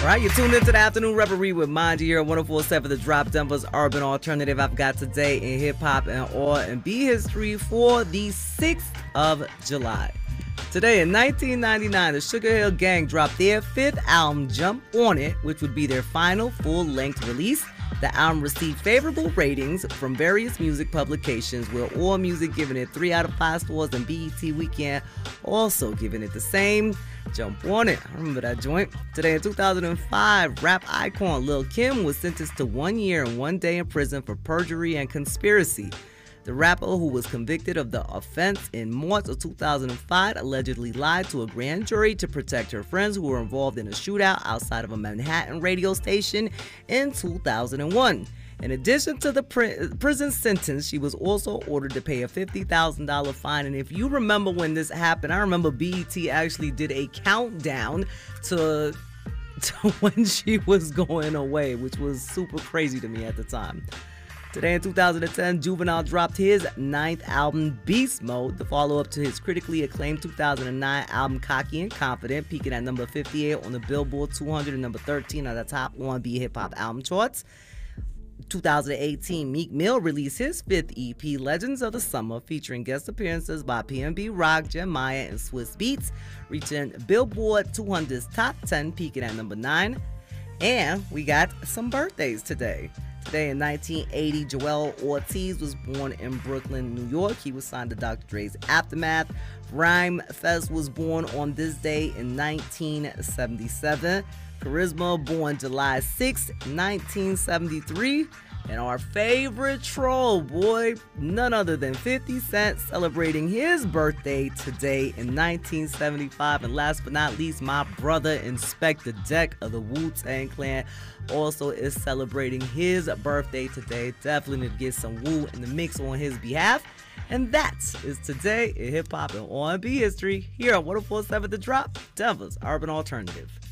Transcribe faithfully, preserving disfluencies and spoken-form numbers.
right, you're tuned into the Afternoon Reverie with Mind here at one oh four point seven The Drop, Denver's urban alternative. I've got today in hip-hop and R and B history for the sixth of July. Today in nineteen ninety-nine, the Sugar Hill Gang dropped their fifth album, Jump On It, which would be their final full-length release. The album received favorable ratings from various music publications, with AllMusic giving it three out of five stars and B E T Weekend also giving it the same. Jump On It. I remember that joint. Today in two thousand five, rap icon Lil Kim was sentenced to one year and one day in prison for perjury and conspiracy. The rapper, who was convicted of the offense in March of two thousand five, allegedly lied to a grand jury to protect her friends who were involved in a shootout outside of a Manhattan radio station in two thousand one. In addition to the pri- prison sentence, she was also ordered to pay a fifty thousand dollars fine. And if you remember when this happened, I remember B E T actually did a countdown to, to when she was going away, which was super crazy to me at the time. Today in two thousand ten, Juvenile dropped his ninth album, Beast Mode, the follow-up to his critically acclaimed two thousand nine album, Cocky and Confident, peaking at number fifty-eight on the Billboard two hundred and number thirteen on the top R and B hip-hop album charts. two thousand eighteen, Meek Mill released his fifth E P, Legends of the Summer, featuring guest appearances by P N B Rock, Jeremiah, and Swiss Beats, reaching Billboard two hundred's top ten, peaking at number nine. And we got some birthdays today. Today in nineteen eighty, Joel Ortiz was born in Brooklyn, New York. He was signed to Doctor Dre's Aftermath. Rhyme Fest was born on this day in nineteen seventy-seven. Charisma, born July sixth, nineteen seventy-three. And our favorite troll, boy, none other than fifty Cent, celebrating his birthday today in nineteen seventy-five. And last but not least, my brother Inspector Deck of the Wu-Tang Clan also is celebrating his birthday today. Definitely need to get some Wu in the mix on his behalf. And that is today in hip hop and R and B history here on one oh four point seven The Drop, Denver's urban alternative.